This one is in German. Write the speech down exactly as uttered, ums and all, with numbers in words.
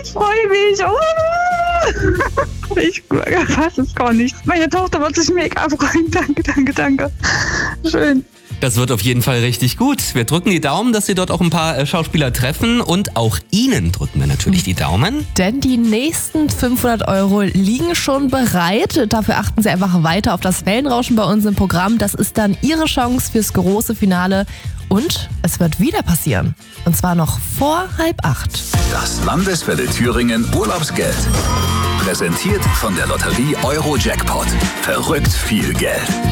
ich freue mich. Oh. Ich fasse es gar nicht. Meine Tochter wird sich mega freuen. Danke, danke, danke. Schön. Das wird auf jeden Fall richtig gut. Wir drücken die Daumen, dass Sie dort auch ein paar Schauspieler treffen und auch Ihnen drücken wir natürlich die Daumen. Denn die nächsten fünfhundert Euro liegen schon bereit. Dafür achten Sie einfach weiter auf das Wellenrauschen bei uns im Programm. Das ist dann Ihre Chance fürs große Finale. Und es wird wieder passieren. Und zwar noch vor halb acht. Das Landeswelle Thüringen Urlaubsgeld. Präsentiert von der Lotterie Euro Jackpot. Verrückt viel Geld.